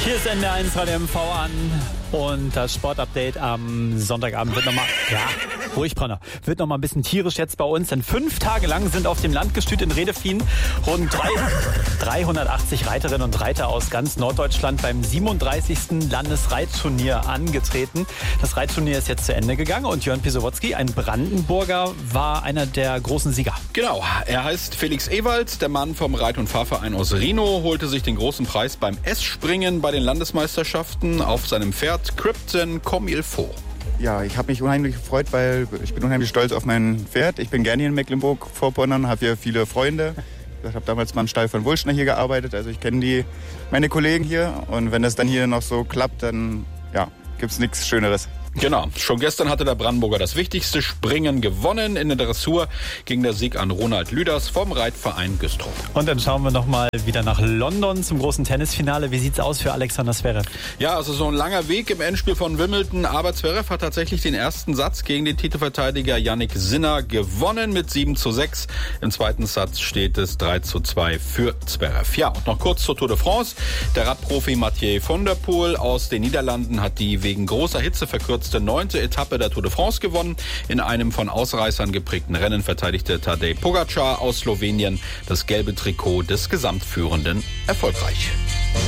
Hier ist NDR1 Radio MV an und das Sportupdate am Sonntagabend wird nochmal, ruhig Brenner, wird nochmal ein bisschen tierisch jetzt bei uns, denn 5 Tage lang sind auf dem Landgestüt in Redefien rund 380 Reiterinnen und Reiter aus ganz Norddeutschland beim 37. Landesreitturnier angetreten. Das Reitturnier ist jetzt zu Ende gegangen und Jörn Pisowotzki, ein Brandenburger, war einer der großen Sieger. Genau, er heißt Felix Ewald, der Mann vom Reit- und Fahrverein aus Rhino, holte sich den großen Preis beim S-Springen bei den Landesmeisterschaften auf seinem Pferd Krypton Comme il faut. Ja, ich habe mich unheimlich gefreut, weil ich bin unheimlich stolz auf mein Pferd. Ich bin gerne hier in Mecklenburg-Vorpommern, habe hier viele Freunde. Ich habe damals mal im Stall von Wulschner hier gearbeitet, also ich kenne meine Kollegen hier. Und wenn das dann hier noch so klappt, dann gibt es nichts Schöneres. Genau, schon gestern hatte der Brandenburger das wichtigste Springen gewonnen. In der Dressur ging der Sieg an Ronald Lüders vom Reitverein Güstrow. Und dann schauen wir nochmal wieder nach London zum großen Tennisfinale. Wie sieht's aus für Alexander Zverev? Ja, also so ein langer Weg im Endspiel von Wimbledon, aber Zverev hat tatsächlich den ersten Satz gegen den Titelverteidiger Jannik Sinner gewonnen mit 7:6. Im zweiten Satz steht es 3:2 für Zverev. Ja, und noch kurz zur Tour de France. Der Radprofi Mathieu van der Poel aus den Niederlanden hat die wegen großer Hitze verkürzte 9. Etappe der Tour de France gewonnen. In einem von Ausreißern geprägten Rennen verteidigte Tadej Pogačar aus Slowenien das gelbe Trikot des Gesamtführenden erfolgreich.